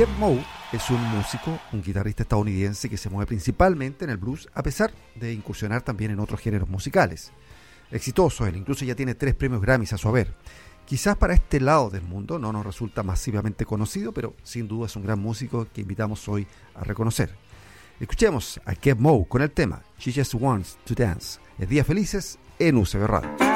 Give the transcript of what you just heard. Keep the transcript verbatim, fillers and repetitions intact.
Kev Moe es un músico, un guitarrista estadounidense que se mueve principalmente en el blues, a pesar de incursionar también en otros géneros musicales. Exitoso, él incluso ya tiene tres premios Grammys a su haber. Quizás para este lado del mundo no nos resulta masivamente conocido, pero sin duda es un gran músico que invitamos hoy a reconocer. Escuchemos a Kev Moe con el tema She Just Wants to Dance. Es Días Felices en U C B Radio.